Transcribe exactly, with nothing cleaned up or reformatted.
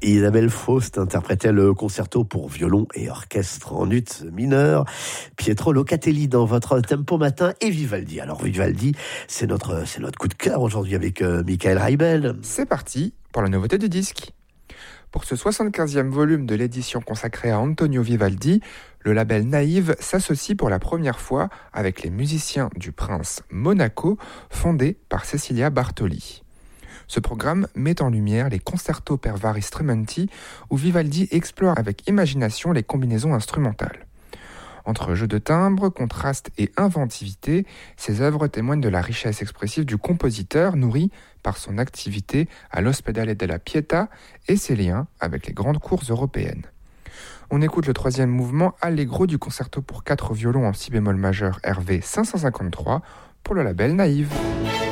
Isabelle Faust interprétait le concerto pour violon et orchestre en ut mineur. Pietro Locatelli dans votre tempo matin et Vivaldi. Alors Vivaldi, c'est notre, c'est notre coup de cœur aujourd'hui avec euh, Michael Reibel. C'est parti pour la nouveauté du disque. Pour ce soixante-quinzième volume de l'édition consacrée à Antonio Vivaldi, le label Naïve s'associe pour la première fois avec les musiciens du Prince Monaco, fondé par Cecilia Bartoli. Ce programme met en lumière les concertos per vari strumenti, où Vivaldi explore avec imagination les combinaisons instrumentales. Entre jeux de timbres, contraste et inventivité, ses œuvres témoignent de la richesse expressive du compositeur, nourri par son activité à l'Ospedale della Pietà et ses liens avec les grandes cours européennes. On écoute le troisième mouvement Allegro du concerto pour quatre violons en si bémol majeur R V cinq cent cinquante-trois pour le label Naïve.